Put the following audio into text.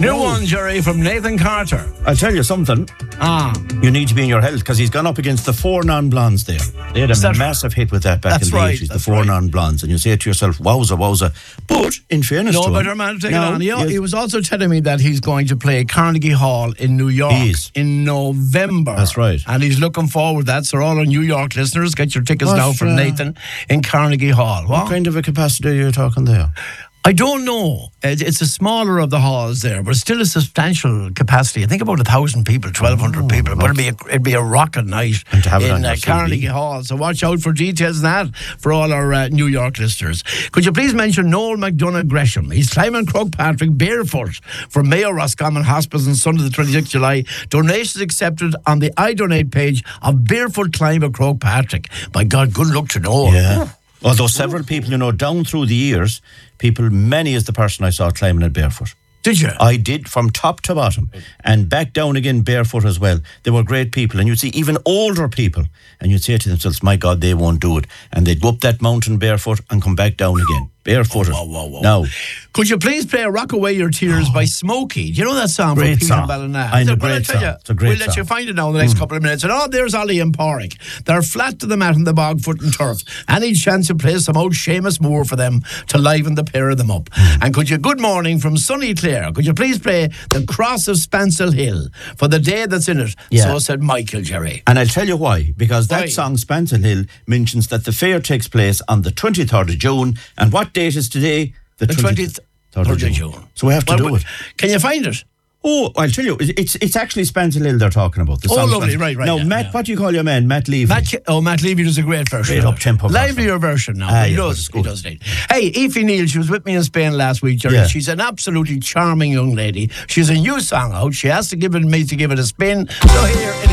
New one, Jerry, from Nathan Carter. I'll tell you something. You need to be in your health because he's gone up against the 4 non-blondes there. They had a massive hit with that back in the 80s, the 4 non-blondes. And you say to yourself, wowza. But, in fairness to him... No better man to take it on. He was also telling me that he's going to play Carnegie Hall in New York in November. That's right. And he's looking forward to that. So all our New York listeners, get your tickets now from Nathan in Carnegie Hall. What kind of a capacity are you talking there? I don't know. It's a smaller of the halls there, but still a substantial capacity. I think about 1,000 people, 1,200 people. But it'd be a rocket night in Carnegie Hall. So watch out for details on that for all our New York listeners. Could you please mention Noel McDonough Gresham? He's climbing Croagh-Patrick barefoot from Mayo Roscommon Hospice on Sunday the 26th July. Donations accepted on the I Donate page of Barefoot Climb of Croagh-Patrick. My God, good luck to Noel. Yeah. Although several people, down through the years, many is the person I saw climbing it barefoot. Did you? I did, from top to bottom, and back down again barefoot as well. They were great people, and you'd see even older people, and you'd say to themselves, my God, they won't do it. And they'd go up that mountain barefoot and come back down again. Barefooted. Whoa. Now, could you please play Rock Away Your Tears by Smokey? Do you know that song from Peter Ballina? I know, great song. It's a great We'll let you find it now in the next couple of minutes. And there's Ollie and Porrick. They're flat to the mat in the bog, foot and turf. Any chance you play some old Seamus Moore for them to liven the pair of them up. And could you, good morning from sunny Clare, could you please play The Cross of Spancel Hill for the day that's in it? Yeah. So said Michael, Jerry. And I'll tell you why. Because that song, Spancel Hill, mentions that the fair takes place on the 23rd of June. And what date is today? The 23rd of June. So we have to do it. Can you find it? Oh, I'll tell you, it's actually Spancel Hill they're talking about. The song lovely, right. Now, Matt, what do you call your man? Matt Levy. Matt Levy does a great version. Great up-tempo livelier version now. He does it. Hey, Aoife Neal, she was with me in Spain last week, Jerry. Yeah. She's an absolutely charming young lady. She's a new song out. She has to give it a spin. So here it is.